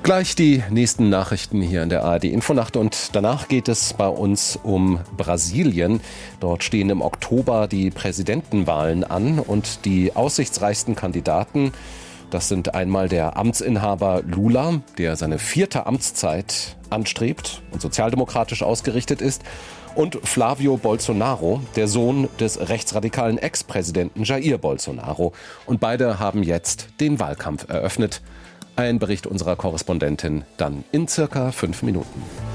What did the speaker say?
Gleich die nächsten Nachrichten hier in der ARD Infonacht und danach geht es bei uns um Brasilien. Dort stehen im Oktober die Präsidentenwahlen an und die aussichtsreichsten Kandidaten, das sind einmal der Amtsinhaber Lula, der seine 4. Amtszeit anstrebt und sozialdemokratisch ausgerichtet ist, und Flavio Bolsonaro, der Sohn des rechtsradikalen Ex-Präsidenten Jair Bolsonaro. Und beide haben jetzt den Wahlkampf eröffnet. Ein Bericht unserer Korrespondentin dann in circa 5 Minuten.